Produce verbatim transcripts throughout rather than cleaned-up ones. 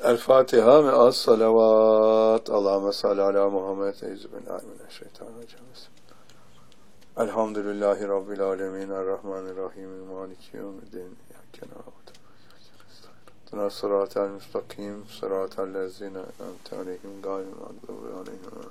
El Fatiha ve az salavat. Allahümme salli ala Muhammed. Euzubillahimineşşeytanirracim. Elhamdülillahi Rabbil alemin. Errahmanirrahim. Maliki yevmiddin. İyyâke na'budu ve iyyâke nestaîn. Sıratel müstakim. Sıratel lezîne en'amte aleyhim gayril mağdûbi aleyhim.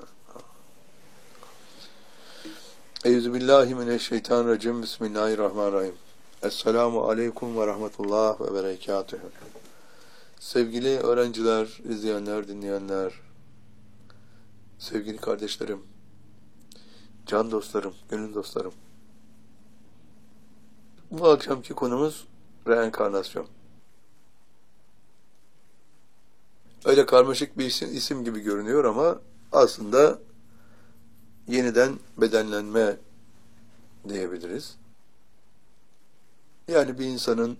Euzubillahimineşşeytanirracim. Bismillahirrahmanirrahim. Esselamu aleyküm ve rahmetullah ve berekatühü. Sevgili öğrenciler, izleyenler, dinleyenler, sevgili kardeşlerim, can dostlarım, gönül dostlarım. Bu akşamki konumuz reenkarnasyon. Öyle karmaşık bir isim, isim gibi görünüyor ama aslında yeniden bedenlenme diyebiliriz. Yani bir insanın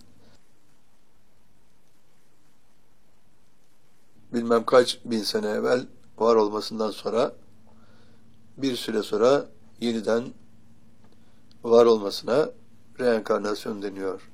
bilmem kaç bin sene evvel var olmasından sonra bir süre sonra yeniden var olmasına reenkarnasyon deniyor.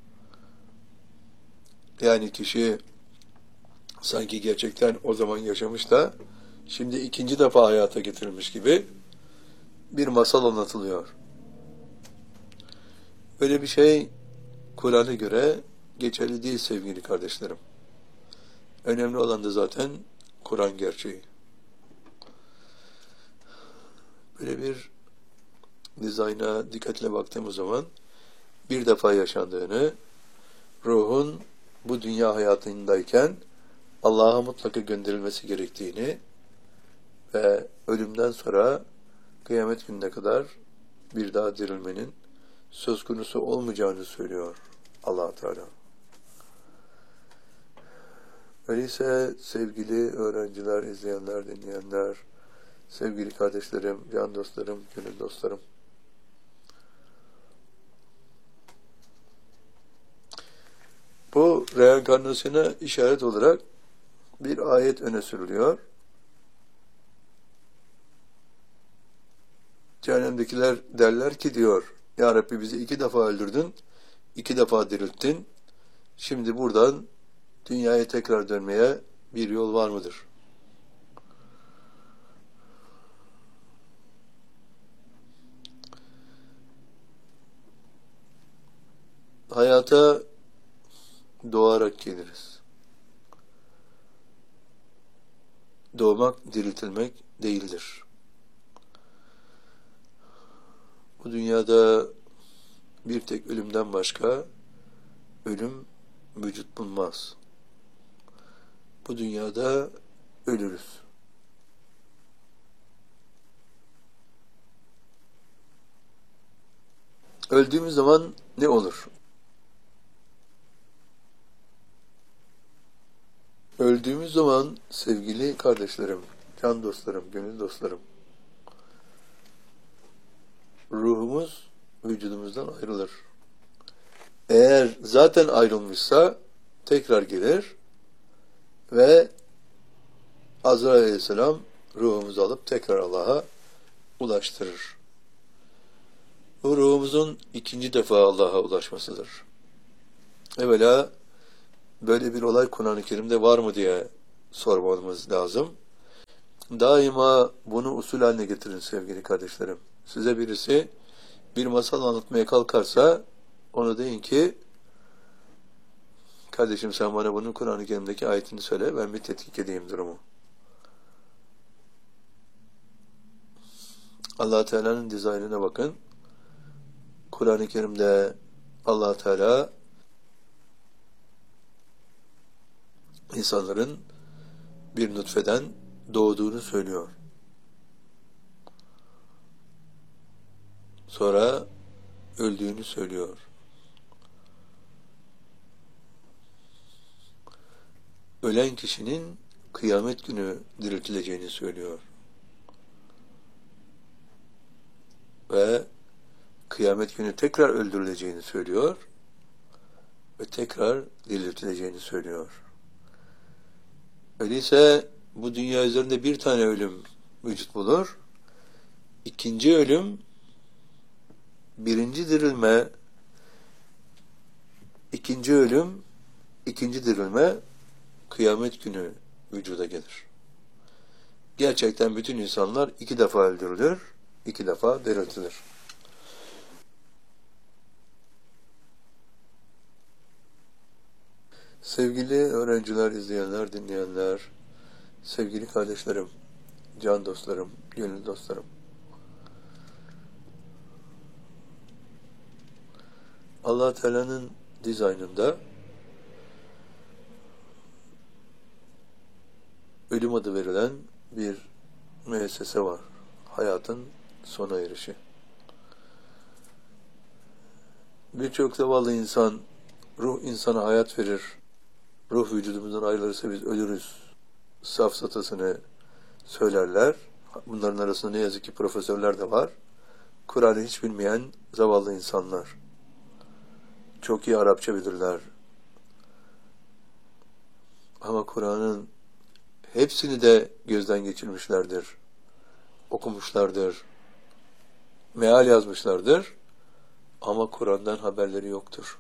Yani kişi sanki gerçekten o zaman yaşamış da şimdi ikinci defa hayata getirilmiş gibi bir masal anlatılıyor. Böyle bir şey Kur'an'a göre geçerli değil sevgili kardeşlerim. Önemli olan da zaten Kur'an gerçeği. Böyle bir dizayna dikkatle baktığımız zaman bir defa yaşandığını, ruhun bu dünya hayatındayken Allah'a mutlaka gönderilmesi gerektiğini ve ölümden sonra kıyamet gününe kadar bir daha dirilmenin söz konusu olmayacağını söylüyor Allah Teala. Öyleyse sevgili öğrenciler, izleyenler, dinleyenler, sevgili kardeşlerim, can dostlarım, gönül dostlarım. Bu reenkarnasyona işaret olarak bir ayet öne sürülüyor. Cehennemdekiler derler ki diyor, Ya Rabbi bizi iki defa öldürdün, iki defa dirilttin. Şimdi buradan dünyaya tekrar dönmeye bir yol var mıdır? Hayata doğarak geliriz. Doğmak, diriltilmek değildir. Bu dünyada bir tek ölümden başka ölüm vücut bulmaz. Bu dünyada ölürüz. Öldüğümüz zaman ne olur? Öldüğümüz zaman sevgili kardeşlerim, can dostlarım, gönül dostlarım, ruhumuz vücudumuzdan ayrılır. Eğer zaten ayrılmışsa tekrar gelir ve Azrail Aleyhisselam ruhumuzu alıp tekrar Allah'a ulaştırır. Bu ruhumuzun ikinci defa Allah'a ulaşmasıdır. Evvela böyle bir olay Kur'an-ı Kerim'de var mı diye sormamız lazım. Daima bunu usul haline getirin sevgili kardeşlerim. Size birisi bir masal anlatmaya kalkarsa ona deyin ki kardeşim sen bana bunun Kur'an-ı Kerim'deki ayetini söyle, ben bir tetkik edeyim durumu. Allah Teala'nın dizaynına bakın. Kur'an-ı Kerim'de Allah Teala insanların bir nutfeden doğduğunu söylüyor. Sonra öldüğünü söylüyor. Ölen kişinin kıyamet günü diriltileceğini söylüyor. Ve kıyamet günü tekrar öldürüleceğini söylüyor ve tekrar diriltileceğini söylüyor. Öyleyse bu dünya üzerinde bir tane ölüm vücut bulur. İkinci ölüm, birinci dirilme, ikinci ölüm, ikinci dirilme kıyamet günü vücuda gelir. Gerçekten bütün insanlar iki defa öldürülür, iki defa diriltilir. Sevgili öğrenciler, izleyenler, dinleyenler, sevgili kardeşlerim, can dostlarım, gönül dostlarım. Allah Teala'nın dizaynında ölüm adı verilen bir müessese var. Hayatın sona erişi. Birçok zavallı insan, ruh insana hayat verir, ruh vücudumuzdan ayrılırsa biz ölürüz safsatasını söylerler. Bunların arasında ne yazık ki profesörler de var. Kur'an'ı hiç bilmeyen zavallı insanlar. Çok iyi Arapça bilirler. Ama Kur'an'ın hepsini de gözden geçirmişlerdir. Okumuşlardır. Meal yazmışlardır. Ama Kur'an'dan haberleri yoktur.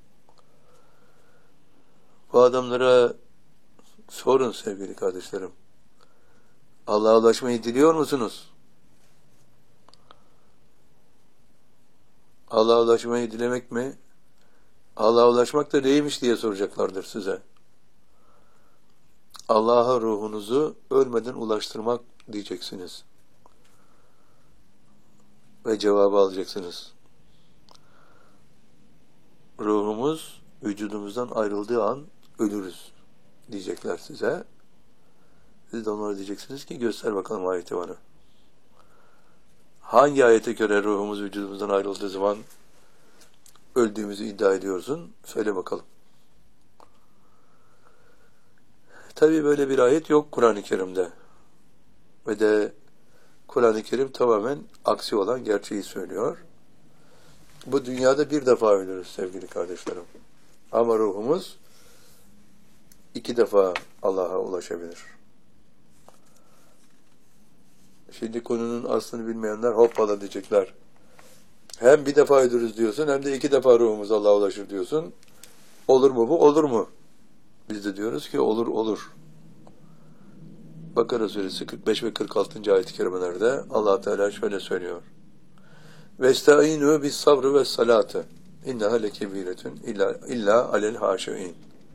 Bu adamlara sorun sevgili kardeşlerim. Allah'a ulaşmayı diliyor musunuz? Allah'a ulaşmayı dilemek mi? Allah'a ulaşmak da neymiş diye soracaklardır size. Allah'a ruhunuzu ölmeden ulaştırmak diyeceksiniz. Ve cevabı alacaksınız. Ruhumuz vücudumuzdan ayrıldığı an ölürüz diyecekler size. Siz de onlara diyeceksiniz ki göster bakalım ayeti bana. Hangi ayete göre ruhumuz vücudumuzdan ayrıldığı zaman öldüğümüzü iddia ediyorsun? Söyle bakalım. Tabii böyle bir ayet yok Kur'an-ı Kerim'de. Ve de Kur'an-ı Kerim tamamen aksi olan gerçeği söylüyor. Bu dünyada bir defa ölürüz sevgili kardeşlerim. Ama ruhumuz iki defa Allah'a ulaşabilir. Şimdi konunun aslını bilmeyenler hoppala diyecekler. Hem bir defa ölürüz diyorsun hem de iki defa ruhumuz Allah'a ulaşır diyorsun. Olur mu bu? Olur mu? Biz de diyoruz ki olur olur. Bakara suresi kırk beş ve kırk altıncı ayet-i kerimelerde Allah Teala şöyle söylüyor. Vestaînû bis sabrı ve salâti inneha lekebiretun illa illa alel haşiin.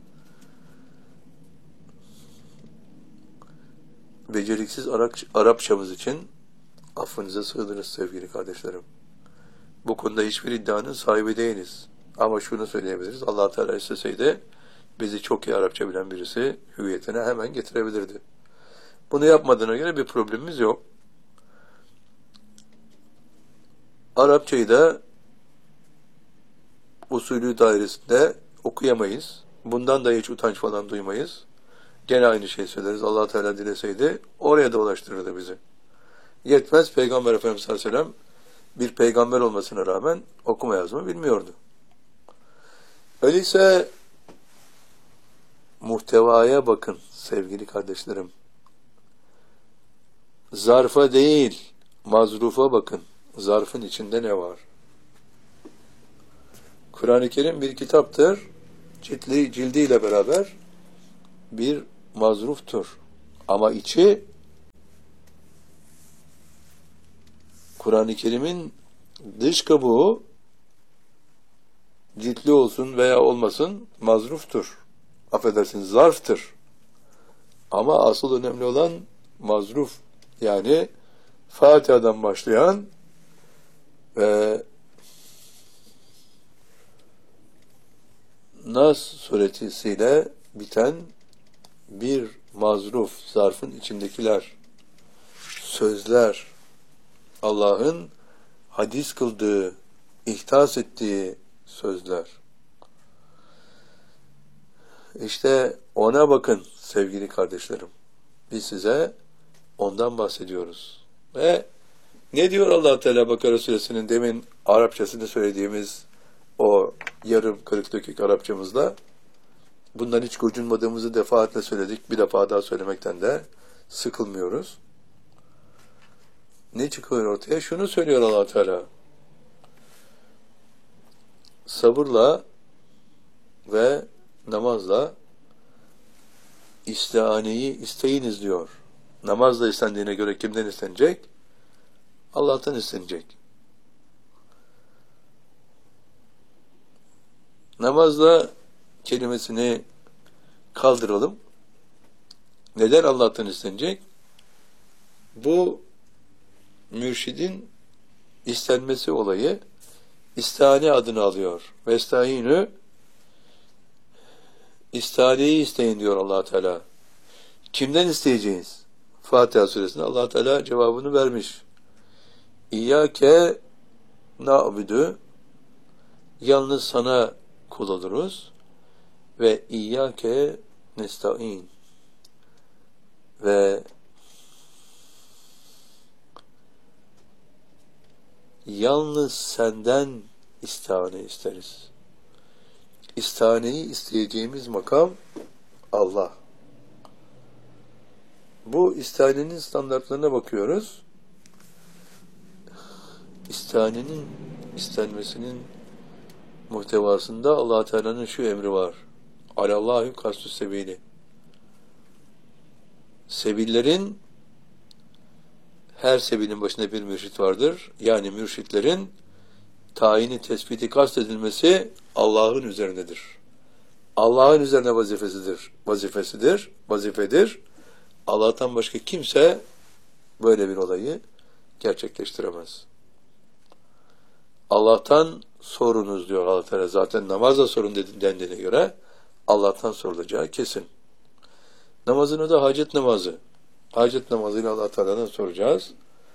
Beceriksiz Arapçamız için affınıza sığınırız sevgili kardeşlerim. Bu konuda hiçbir iddianın sahibi değiliz. Ama şunu söyleyebiliriz. Allah Teala isteseydi bizi çok iyi Arapça bilen birisi hüviyetine hemen getirebilirdi. Bunu yapmadığına göre bir problemimiz yok. Arapçayı da usulü dairesinde okuyamayız. Bundan da hiç utanç falan duymayız. Gene aynı şeyi söyleriz. Allah Teala dileseydi oraya da ulaştırırdı bizi. Yetmez, Peygamber Efendimiz sallallahu aleyhi ve sellem bir peygamber olmasına rağmen okuma yazma bilmiyordu. Öyleyse muhtevaya bakın sevgili kardeşlerim. Zarfa değil, mazrufa bakın. Zarfın içinde ne var? Kur'an-ı Kerim bir kitaptır. Cildi, cildiyle beraber bir mazruftur. Ama içi Kur'an-ı Kerim'in dış kabuğu ciltli olsun veya olmasın mazruftur. Affedersiniz, zarftır. Ama asıl önemli olan mazruf. Yani Fatiha'dan başlayan ve Nas suresiyle biten bir mazruf, zarfın içindekiler, sözler, Allah'ın hadis kıldığı, ihtas ettiği sözler. İşte ona bakın sevgili kardeşlerim. Biz size ondan bahsediyoruz. Ve ne diyor Allah Teala Bakara suresinin demin Arapçasını söylediğimiz o yarım kırık dökük Arapçamızda? Bundan hiç gocunmadığımızı defaatle söyledik. Bir defa daha söylemekten de sıkılmıyoruz. Ne çıkıyor ortaya? Şunu söylüyor Allah Teala. Sabırla ve namazla İstihaneyi isteyiniz diyor. Namazla istendiğine göre kimden istenecek? Allah'tan istenecek. Namazla kelimesini kaldıralım. Neden Allah'tan istenecek? Bu mürşidin istenmesi olayı istihane adını alıyor. Vestahinü, istihaneyi isteyin diyor Allah Teala. Kimden isteyeceğiz? Fatiha suresinde Allah Teala cevabını vermiş. İyyâke na'budu, yalnız sana kul oluruz ve İyyâke nesta'in, ve yalnız senden istihane isteriz. İstihaneyi isteyeceğimiz makam Allah. Bu istihanenin standartlarına bakıyoruz. İstihanenin istenmesinin muhtevasında Allah Teala'nın şu emri var. Alallahu kastus sebili. Sebillerin, her sebilin başında bir mürşit vardır. Yani mürşitlerin tayini, tespiti, kastedilmesi Allah'ın üzerindedir. Allah'ın üzerine vazifesidir. Vazifesidir, vazifedir. Allah'tan başka kimse böyle bir olayı gerçekleştiremez. Allah'tan sorunuz diyor Allah Teala. Zaten namazla sorun dendiğine göre Allah'tan sorulacağı kesin. Namazını da hacet namazı. Hacet namazıyla Allah Teala'dan soracağız.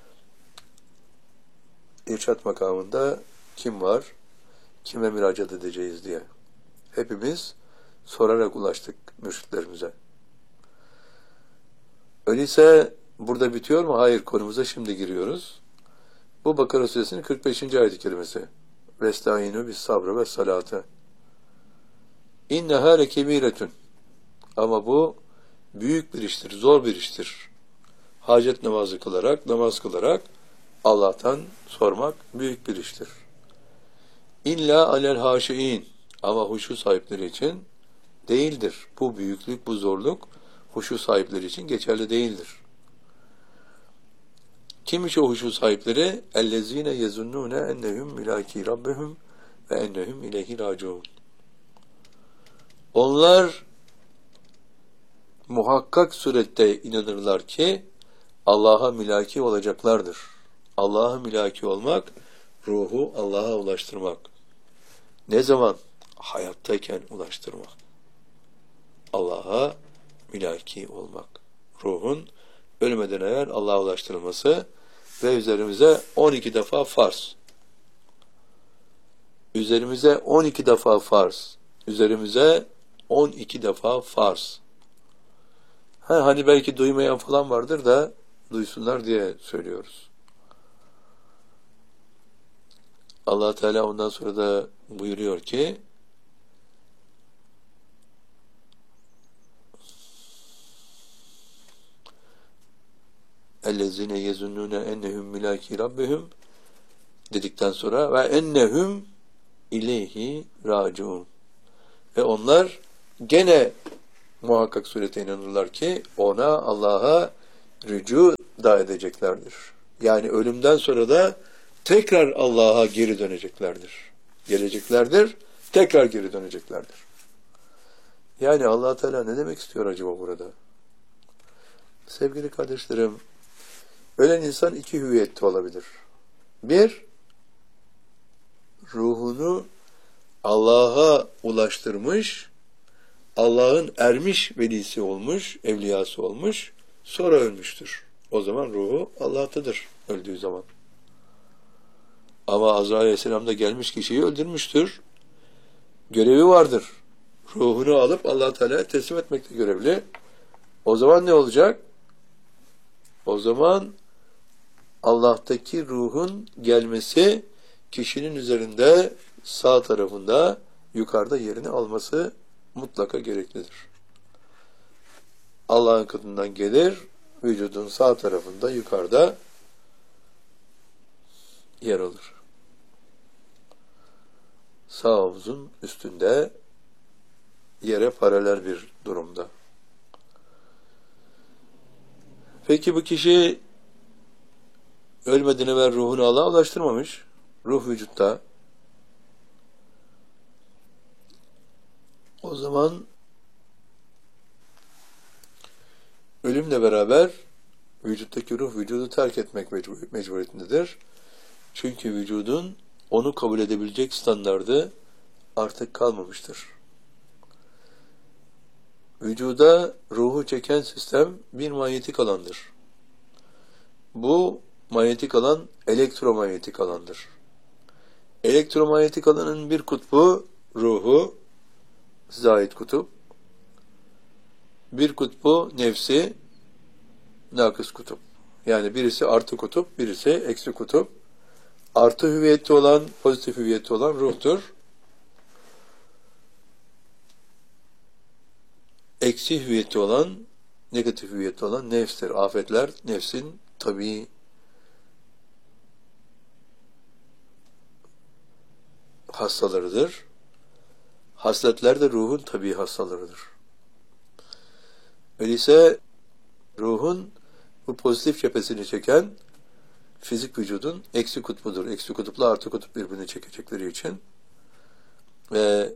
İrşad makamında kim var? Kime müracaat edeceğiz diye. Hepimiz sorarak ulaştık mürşitlerimize. Öyleyse burada bitiyor mu? Hayır, konumuza şimdi giriyoruz. Bu Bakara suresinin kırk beşinci ayet-i kerimesi. Vestâinû bis sabrı ve salâte. İnnehâ lekebîretun. Ama bu büyük bir iştir, zor bir iştir. Hacet namazı kılarak, namaz kılarak Allah'tan sormak büyük bir iştir. İlla alel haşiin. Ama huşu sahipleri için değildir. Bu büyüklük, bu zorluk huşu sahipleri için geçerli değildir. Kimmiş o huşu sahipleri? Ellezine yezunnune ennehum milaki rabbihum ve ennehum ileyhi raciun. Onlar muhakkak surette inanırlar ki Allah'a milaki olacaklardır. Allah'a milaki olmak, ruhu Allah'a ulaştırmak. Ne zaman? Hayattayken ulaştırmak. Allah'a milaki olmak. Ruhun ölmeden evvel Allah'a ulaştırılması ve üzerimize on iki defa farz. Üzerimize on iki defa farz. Üzerimize on iki defa farz. Ha, hani belki duymayan falan vardır da duysunlar diye söylüyoruz. Allah Teala ondan sonra da buyuruyor ki اَلَّذِينَ يَزُنُّونَ اَنَّهُمْ مِلَاكِ رَبِّهُمْ dedikten sonra ve ennehum ileyhi raciun. Ve onlar gene muhakkak surete inanırlar ki ona, Allah'a rücu da edeceklerdir. Yani ölümden sonra da tekrar Allah'a geri döneceklerdir. Geleceklerdir, tekrar geri döneceklerdir. Yani Allah Teala ne demek istiyor acaba burada? Sevgili kardeşlerim, ölen insan iki hüviyette olabilir. Bir, ruhunu Allah'a ulaştırmış, Allah'ın ermiş velisi olmuş, evliyası olmuş, sonra ölmüştür. O zaman ruhu Allah'tadır öldüğü zaman. Ama Azrail Aleyhisselam da gelmiş kişiyi öldürmüştür. Görevi vardır. Ruhunu alıp Allah Teala'ya teslim etmekte görevli. O zaman ne olacak? O zaman Allah'taki ruhun gelmesi kişinin üzerinde sağ tarafında yukarıda yerini alması mutlaka gereklidir. Allah'ın katından gelir, vücudun sağ tarafında yukarıda yer alır. Sağ omzun üstünde yere paralel bir durumda. Peki bu kişi ölmeden evvel ruhunu Allah'a ulaştırmamış. Ruh vücutta. O zaman ölümle beraber vücuttaki ruh vücudu terk etmek mecbur, mecburiyetindedir. Çünkü vücudun onu kabul edebilecek standardı artık kalmamıştır. Vücuda ruhu çeken sistem bir manyetik alandır. Bu manyetik alan elektromanyetik alandır. Elektromanyetik alanın bir kutbu ruhu, size ait kutup, bir kutbu nefsi, nakıs kutup. Yani birisi artı kutup, birisi eksi kutup. Artı hüviyeti olan, pozitif hüviyeti olan ruhtur. Eksi hüviyeti olan, negatif hüviyeti olan nefstir. Afetler nefsin tabii hastalarıdır. Hasletler de ruhun tabii hastalarıdır. Öyleyse ruhun bu pozitif cephesini çeken fizik vücudun eksi kutbudur. Eksi kutupla artı kutup birbirini çekecekleri için. Ve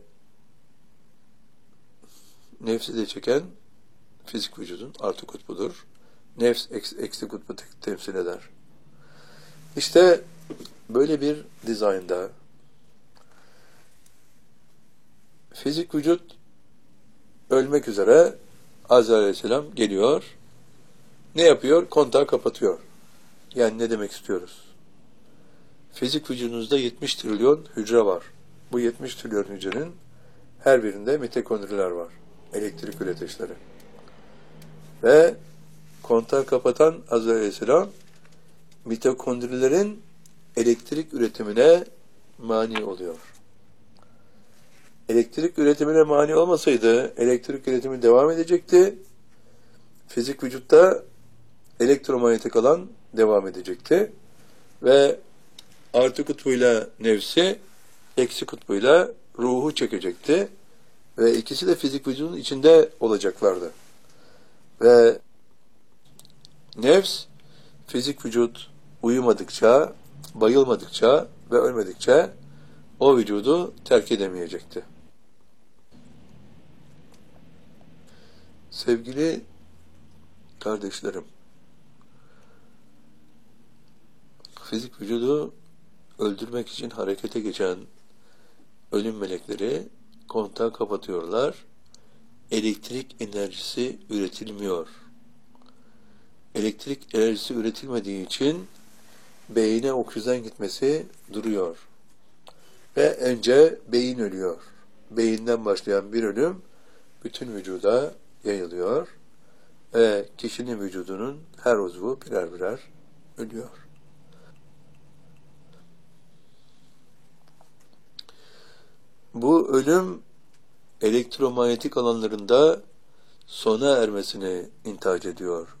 nefsi de çeken fizik vücudun artı kutbudur. Nefs eksi, eksi kutbu te temsil eder. İşte böyle bir dizaynda fizik vücut ölmek üzere Azrail Aleyhisselam geliyor. Ne yapıyor? Kontağı kapatıyor. Yani ne demek istiyoruz? Fizik vücudunuzda yetmiş trilyon hücre var. Bu yetmiş trilyon hücrenin her birinde mitokondriler var. Elektrik üreticileri. Ve kontağı kapatan Azrail Aleyhisselam mitokondrilerin elektrik üretimine mani oluyor. Elektrik üretimine mani olmasaydı elektrik üretimi devam edecekti. Fizik vücutta elektromanyetik alan devam edecekti. Ve artı kutbuyla nefsi, eksi kutbuyla ruhu çekecekti. Ve ikisi de fizik vücudun içinde olacaklardı. Ve nefs, fizik vücut uyumadıkça, bayılmadıkça ve ölmedikçe o vücudu terk edemeyecekti. Sevgili kardeşlerim, fizik vücudu öldürmek için harekete geçen ölüm melekleri kontağı kapatıyorlar. Elektrik enerjisi üretilmiyor. Elektrik enerjisi üretilmediği için beyine oksijen gitmesi duruyor. Ve önce beyin ölüyor. Beyinden başlayan bir ölüm bütün vücuda yayılıyor. Ve kişinin vücudunun her uzvu birer birer ölüyor. Bu ölüm elektromanyetik alanlarında sona ermesini intihac ediyor.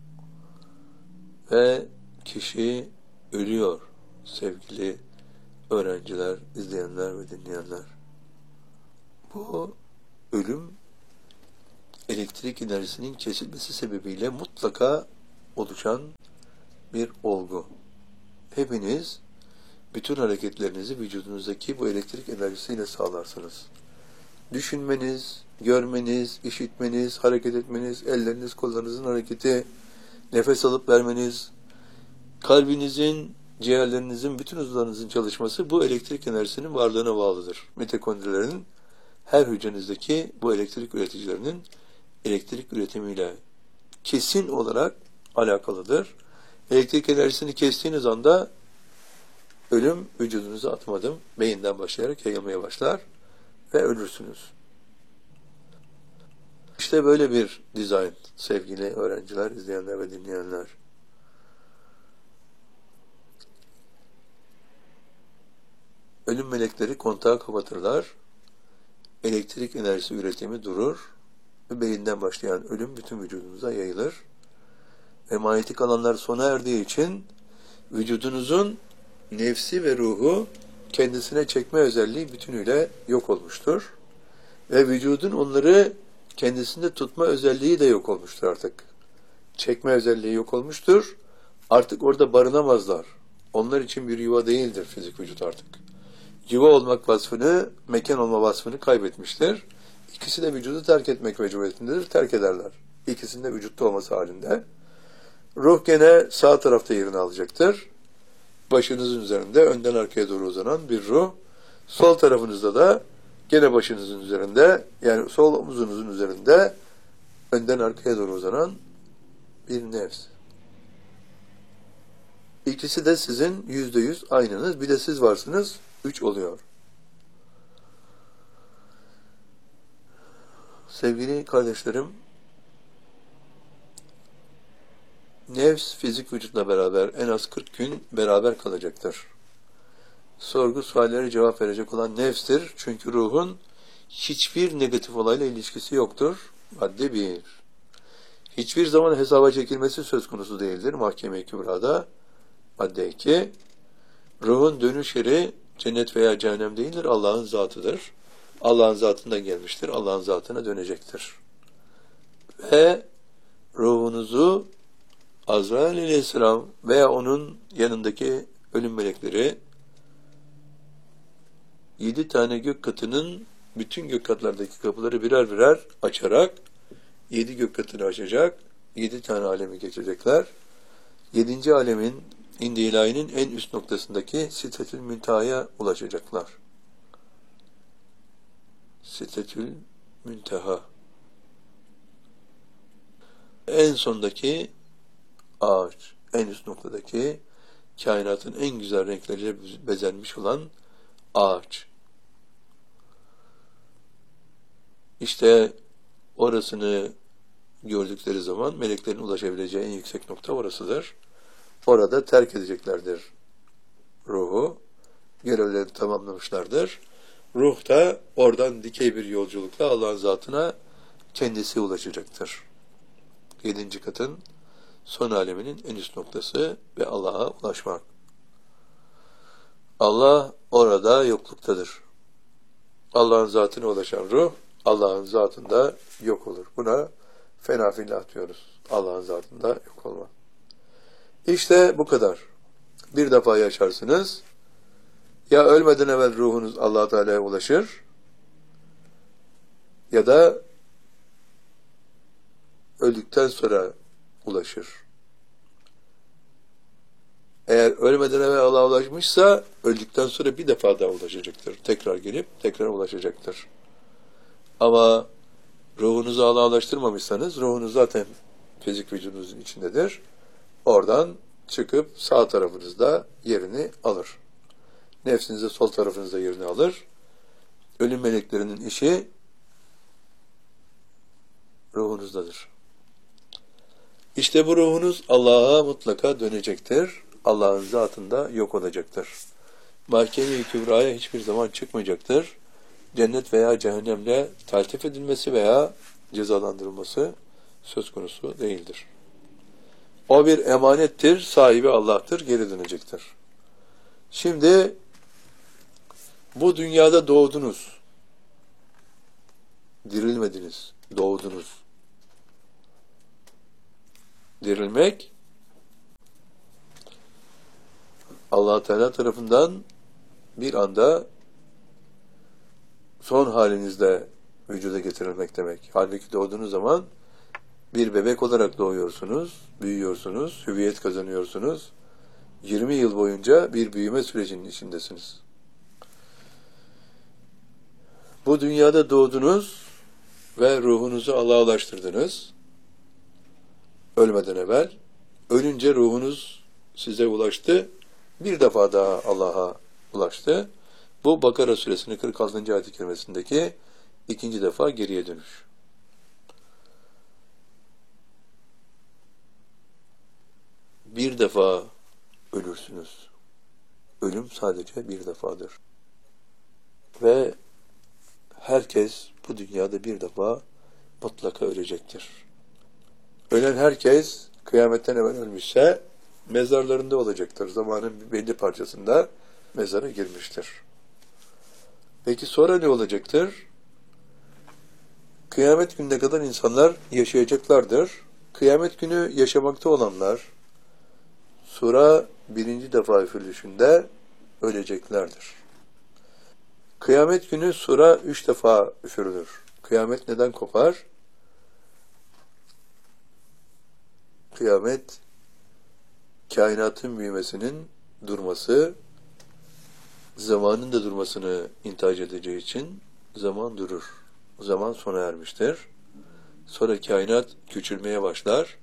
Ve kişi ölüyor sevgili öğrenciler, izleyenler ve dinleyenler. Bu ölüm elektrik enerjisinin kesilmesi sebebiyle mutlaka oluşan bir olgu. Hepiniz bütün hareketlerinizi vücudunuzdaki bu elektrik enerjisiyle sağlarsınız. Düşünmeniz, görmeniz, işitmeniz, hareket etmeniz, elleriniz, kollarınızın hareketi, nefes alıp vermeniz, kalbinizin, ciğerlerinizin, bütün uzuvlarınızın çalışması bu elektrik enerjisinin varlığına bağlıdır. Mitokondrilerin her hücrenizdeki bu elektrik üreticilerinin elektrik üretimiyle kesin olarak alakalıdır. Elektrik enerjisini kestiğiniz anda ölüm vücudunuza adım adım beyinden başlayarak yayılmaya başlar ve ölürsünüz. İşte böyle bir dizayn sevgili öğrenciler, izleyenler ve dinleyenler. Ölüm melekleri kontağı kapatırlar. Elektrik enerjisi üretimi durur ve beyinden başlayan ölüm bütün vücudunuza yayılır. Ve manyetik alanlar sona erdiği için vücudunuzun nefsi ve ruhu kendisine çekme özelliği bütünüyle yok olmuştur. Ve vücudun onları kendisinde tutma özelliği de yok olmuştur artık. çekme özelliği yok olmuştur. Artık orada barınamazlar. Onlar için bir yuva değildir fizik vücut artık. Yuva olmak vasfını, mekan olma vasfını kaybetmiştir. İkisi de vücudu terk etmek mecburiyetindedir, terk ederler. İkisinin de vücutta olması halinde. Ruh gene sağ tarafta yerini alacaktır. Başınızın üzerinde, önden arkaya doğru uzanan bir ruh. Sol tarafınızda da gene başınızın üzerinde, yani sol omuzunuzun üzerinde, önden arkaya doğru uzanan bir nefs. İkisi de sizin yüzde yüz aynınız. Bir de siz varsınız, üç oluyor. Sevgili kardeşlerim, nefs fizik vücutla beraber en az kırk gün beraber kalacaktır. Sorgu sualleri cevap verecek olan nefstir. Çünkü ruhun hiçbir negatif olayla ilişkisi yoktur. Madde bir. Hiçbir zaman hesaba çekilmesi söz konusu değildir mahkeme-i kübrada. Madde iki. Ruhun dönüş yeri cennet veya cehennem değildir. Allah'ın zatıdır. Allah'ın zatından gelmiştir. Allah'ın zatına dönecektir. Ve ruhunuzu Azrail aleyhisselam veya onun yanındaki ölüm melekleri yedi tane gök katının bütün gök katlardaki kapıları birer birer açarak yedi gök katını açacak, yedi tane alemi geçecekler. Yedinci alemin indi ilahinin en üst noktasındaki Sidretül Münteha'ya ulaşacaklar. Sidretül Münteha. En sondaki ağaç, en üst noktadaki kainatın en güzel renkleriyle bezenmiş olan ağaç. İşte orasını gördükleri zaman meleklerin ulaşabileceği en yüksek nokta orasıdır. Orada terk edeceklerdir ruhu. Görevlerini tamamlamışlardır. Ruh da oradan dikey bir yolculukla Allah'ın zatına kendisi ulaşacaktır. Yedinci katın son aleminin en üst noktası ve Allah'a ulaşmak. Allah orada yokluktadır. Allah'ın zatına ulaşan ruh, Allah'ın zatında yok olur. Buna fena fillah diyoruz. Allah'ın zatında yok olma. İşte bu kadar. Bir defa yaşarsınız, ya ölmeden evvel ruhunuz Allah Teala'ya ulaşır, ya da öldükten sonra ulaşır. Eğer ölmeden evvel Allah'a ulaşmışsa, öldükten sonra bir defa daha ulaşacaktır. Tekrar gelip tekrar ulaşacaktır. Ama ruhunuzu Allah'a ulaştırmamışsanız, ruhunuz zaten fizik vücudunuzun içindedir. Oradan çıkıp sağ tarafınızda yerini alır. Nefsinizde sol tarafınızda yerini alır. Ölüm meleklerinin işi ruhunuzdadır. İşte bu ruhunuz Allah'a mutlaka dönecektir. Allah'ın zatında yok olacaktır. Mahkeme-i Kübra'ya hiçbir zaman çıkmayacaktır. Cennet veya cehennemle taltif edilmesi veya cezalandırılması söz konusu değildir. O bir emanettir, sahibi Allah'tır, geri dönecektir. Şimdi bu dünyada doğdunuz, dirilmediniz, doğdunuz. Dirilmek, Allah Teala tarafından bir anda son halinizde vücuda getirilmek demek. Halbuki doğduğunuz zaman bir bebek olarak doğuyorsunuz, büyüyorsunuz, hüviyet kazanıyorsunuz. yirmi yıl boyunca bir büyüme sürecinin içindesiniz. Bu dünyada doğdunuz ve ruhunuzu Allah'a ulaştırdınız. Ölmeden evvel. Ölünce ruhunuz size ulaştı. Bir defa daha Allah'a ulaştı. Bu Bakara suresinin kırk altıncı ayet-i kerimesindeki ikinci defa geriye dönüş. Bir defa ölürsünüz. Ölüm sadece bir defadır. Ve herkes bu dünyada bir defa mutlaka ölecektir. Ölen herkes kıyametten evvel ölmüşse mezarlarında olacaktır. Zamanın bir belli parçasında mezara girmiştir. Peki sonra ne olacaktır? Kıyamet gününe kadar insanlar yaşayacaklardır. kıyamet günü yaşamakta olanlar sura birinci defa üfürülüşünde öleceklerdir. Kıyamet günü sura üç defa üfürülür. Kıyamet neden kopar? Kıyamet, kainatın büyümesinin durması, zamanın da durmasını intihac edeceği için zaman durur. Zaman sona ermiştir. Sonra kainat küçülmeye başlar.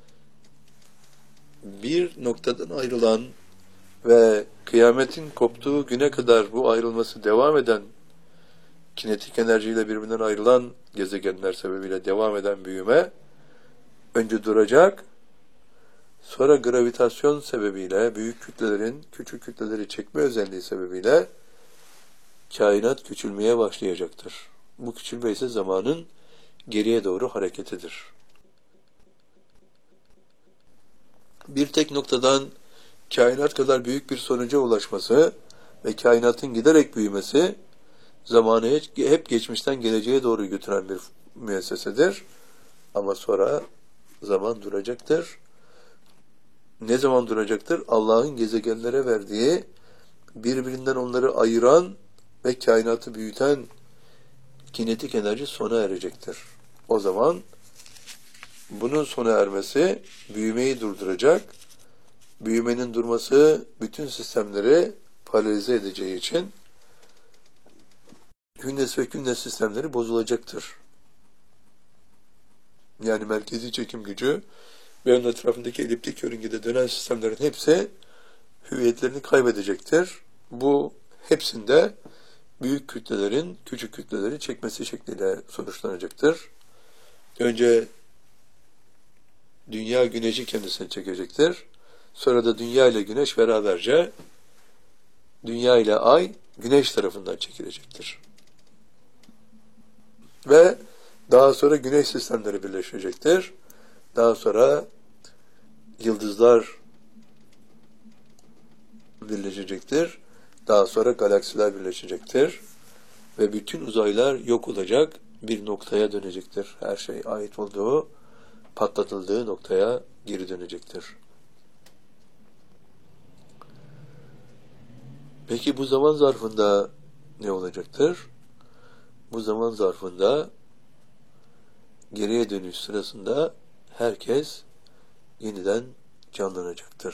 Bir noktadan ayrılan ve kıyametin koptuğu güne kadar bu ayrılması devam eden, kinetik enerjiyle birbirinden ayrılan gezegenler sebebiyle devam eden büyüme önce duracak, sonra gravitasyon sebebiyle, büyük kütlelerin küçük kütleleri çekme özelliği sebebiyle kainat küçülmeye başlayacaktır. Bu küçülme ise zamanın geriye doğru hareketidir. Bir tek noktadan kainat kadar büyük bir sonuca ulaşması ve kainatın giderek büyümesi zamanı hep geçmişten geleceğe doğru götüren bir müessesedir. Ama sonra zaman duracaktır. Ne zaman duracaktır? Allah'ın gezegenlere verdiği, birbirinden onları ayıran ve kainatı büyüten kinetik enerji sona erecektir. O zaman bunun sona ermesi büyümeyi durduracak. Büyümenin durması bütün sistemleri paralize edeceği için kündes ve kündes sistemleri bozulacaktır. Yani merkezi çekim gücü ve onun etrafındaki eliptik yörüngede dönen sistemlerin hepsi hüviyetlerini kaybedecektir. Bu hepsinde büyük kütlelerin küçük kütleleri çekmesi şekliyle sonuçlanacaktır. Önce dünya güneşi kendisini çekecektir. Sonra da dünya ile güneş beraberce dünya ile ay güneş tarafından çekilecektir. Ve daha sonra güneş sistemleri birleşecektir. Daha sonra yıldızlar birleşecektir. Daha sonra galaksiler birleşecektir. Ve bütün uzaylar yok olacak, bir noktaya dönecektir. Her şey ait olduğu, patlatıldığı noktaya geri dönecektir. Peki bu zaman zarfında ne olacaktır? Bu zaman zarfında geriye dönüş sırasında herkes yeniden canlanacaktır.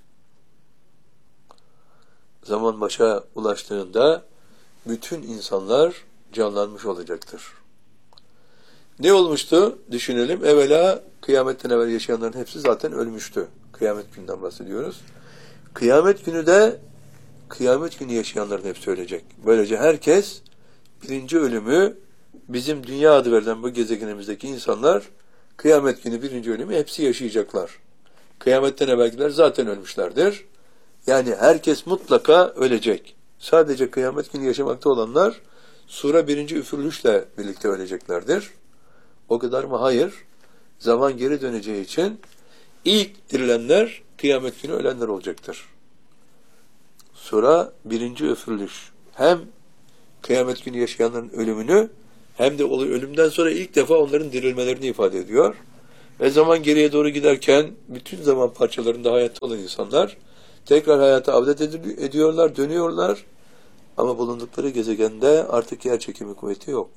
Zaman başa ulaştığında bütün insanlar canlanmış olacaktır. Ne olmuştu? Düşünelim. Evvela kıyametten evvel yaşayanların hepsi zaten ölmüştü. Kıyamet gününden bahsediyoruz. Kıyamet günü de kıyamet günü yaşayanların hepsi ölecek. Böylece herkes birinci ölümü bizim dünya adı verilen bu gezegenimizdeki insanlar kıyamet günü birinci ölümü hepsi yaşayacaklar. Kıyametten evvelkiler zaten ölmüşlerdir. Yani herkes mutlaka ölecek. Sadece kıyamet günü yaşamakta olanlar sura birinci üfürülüşle birlikte öleceklerdir. O kadar mı? Hayır. Zaman geri döneceği için ilk dirilenler kıyamet günü ölenler olacaktır. Sura birinci üfürülüş hem kıyamet günü yaşayanların ölümünü hem de ölümden sonra ilk defa onların dirilmelerini ifade ediyor. Ve zaman geriye doğru giderken bütün zaman parçalarında hayatta olan insanlar tekrar hayata avdet ediyorlar, dönüyorlar. Ama bulundukları gezegende artık yer çekimi kuvveti yok.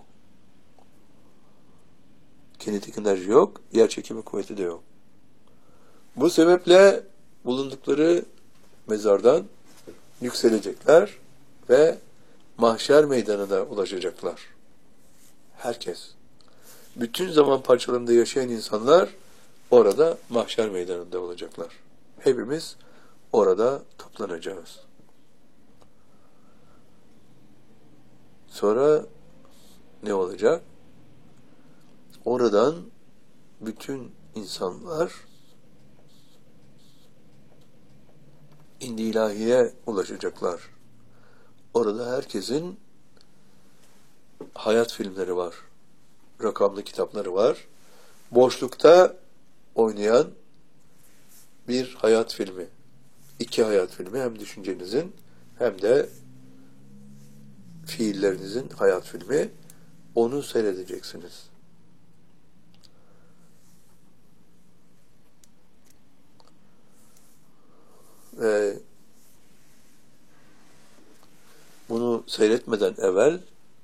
Kinetik enerji yok, yer çekimi kuvveti de yok. Bu sebeple bulundukları mezardan yükselecekler ve mahşer meydanına ulaşacaklar. Herkes. Bütün zaman parçalarında yaşayan insanlar orada mahşer meydanında olacaklar. Hepimiz orada toplanacağız. Sonra ne olacak? Oradan bütün insanlar indi ilahiye ulaşacaklar. Orada herkesin hayat filmleri var. Rakamlı kitapları var. Boşlukta oynayan bir hayat filmi. İki hayat filmi, hem düşüncenizin hem de fiillerinizin hayat filmi. Onu seyredeceksiniz. seyretmeden evvel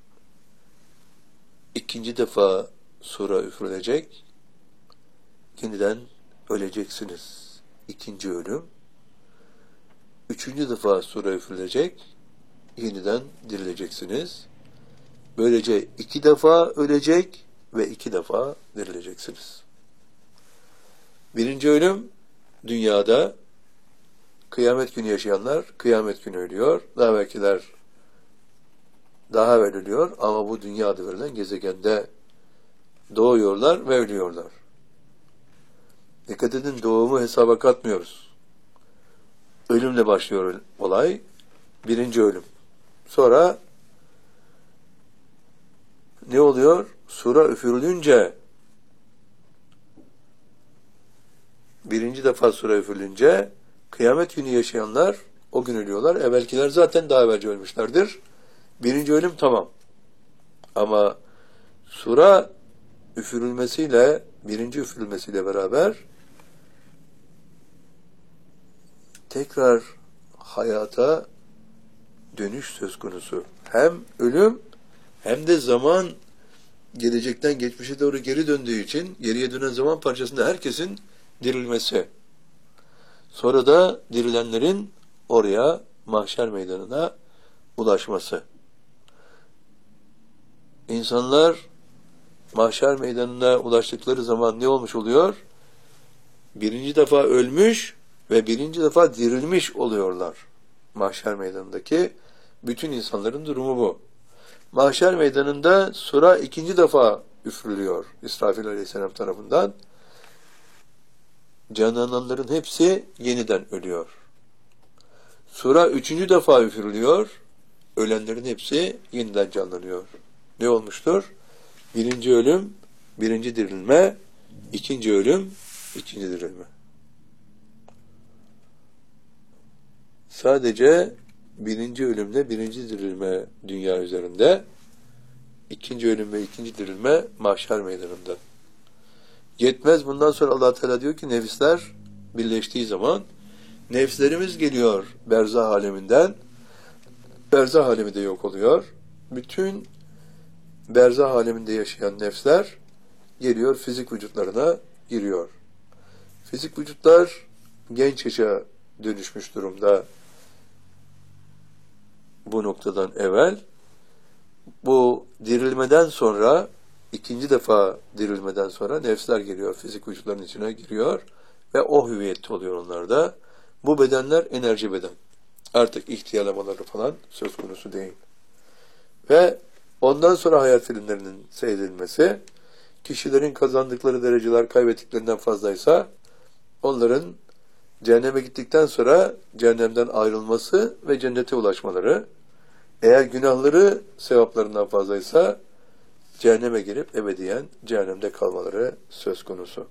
ikinci defa sura üfürülecek, yeniden öleceksiniz. İkinci ölüm. Üçüncü defa sura üfürülecek, yeniden dirileceksiniz. Böylece iki defa ölecek ve iki defa dirileceksiniz. Birinci ölüm, dünyada kıyamet günü yaşayanlar kıyamet günü ölüyor. Daha evvelkiler daha evvel ölüyor ama bu dünyada verilen gezegende doğuyorlar ve ölüyorlar. Dikkat edin, doğumu hesaba katmıyoruz. Ölümle başlıyor olay. Birinci ölüm. Sonra ne oluyor? Sura üfürülünce, birinci defa sura üfürülünce kıyamet günü yaşayanlar o gün ölüyorlar. Evvelkiler zaten daha evvelce ölmüşlerdir. Birinci ölüm tamam. Ama sura üfürülmesiyle, birinci üfürülmesiyle beraber tekrar hayata dönüş söz konusu. Hem ölüm hem de zaman gelecekten geçmişe doğru geri döndüğü için geriye dönen zaman parçasında herkesin dirilmesi. Sonra da dirilenlerin oraya, mahşer meydanına ulaşması. İnsanlar mahşer meydanına ulaştıkları zaman ne olmuş oluyor? Birinci defa ölmüş ve birinci defa dirilmiş oluyorlar. Mahşer meydanındaki bütün insanların durumu bu. Mahşer meydanında sura ikinci defa üfürülüyor İsrafil Aleyhisselam tarafından. Canlananların hepsi yeniden ölüyor. Sura üçüncü defa üfürülüyor. Ölenlerin hepsi yeniden canlanıyor. Ne olmuştur? Birinci ölüm, birinci dirilme, ikinci ölüm, ikinci dirilme. Sadece birinci ölümle birinci dirilme dünya üzerinde, ikinci ölüm ve ikinci dirilme mahşer meydanında. Yetmez, bundan sonra Allah Teala diyor ki nefisler birleştiği zaman nefslerimiz geliyor berzah aleminden, berzah alemi de yok oluyor. Bütün berzah aleminde yaşayan nefsler geliyor fizik vücutlarına giriyor. Fizik vücutlar genç yaşa dönüşmüş durumda bu noktadan evvel. Bu dirilmeden sonra, ikinci defa dirilmeden sonra nefsler geliyor, fizik vücutların içine giriyor ve o hüviyette oluyor onlarda. Bu bedenler enerji beden. Artık ihtiyarlamaları falan söz konusu değil. Ve ondan sonra hayat filmlerinin seyredilmesi, kişilerin kazandıkları dereceler kaybettiklerinden fazlaysa onların cehenneme gittikten sonra cehennemden ayrılması ve cennete ulaşmaları, eğer günahları sevaplarından fazlaysa cehenneme girip ebediyen cehennemde kalmaları söz konusu.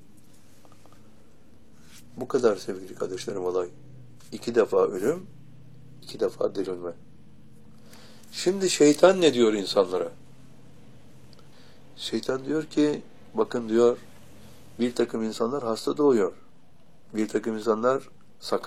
Bu kadar sevgili kardeşlerim olay. İki defa ölüm, iki defa dirilme. Şimdi şeytan ne diyor insanlara? Şeytan diyor ki, bakın diyor, bir takım insanlar hasta doğuyor. Bir takım insanlar sakal